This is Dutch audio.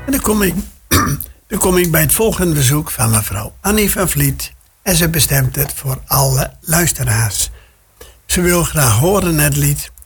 En dan kom ik bij het volgende verzoek van mevrouw Annie van Vliet. En ze bestemt het voor alle luisteraars. Ze wil graag horen het lied